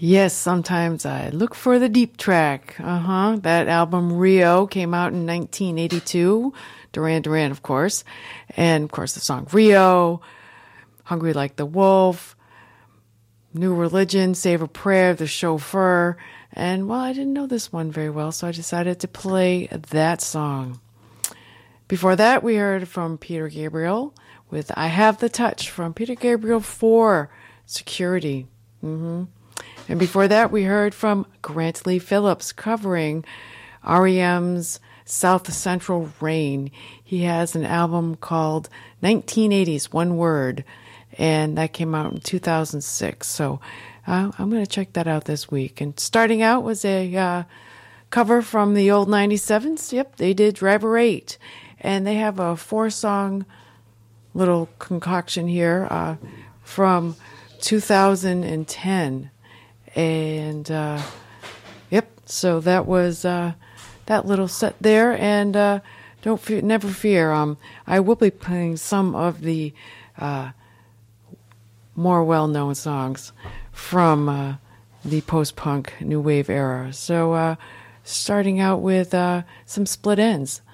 Yes, sometimes I look for the deep track. That album Rio came out in 1982. Duran Duran, of course. And, of course, the song Rio, Hungry Like the Wolf, New Religion, Save a Prayer, The Chauffeur. And, well, I didn't know this one very well, so I decided to play that song. Before that, we heard from Peter Gabriel with I Have the Touch from Peter Gabriel 4, Security. And before that, we heard from Grant Lee Phillips covering R.E.M's South Central Rain. He has an album called 1980s, One Word, and that came out in 2006. So I'm going to check that out this week. And starting out was a cover from the old 97s. Yep, they did Driver 8. And they have a 4-song little concoction here from 2010. And, yep, so that was that little set there. And never fear, I will be playing some of the more well-known songs from the post-punk new wave era. So starting out with some Split Enz.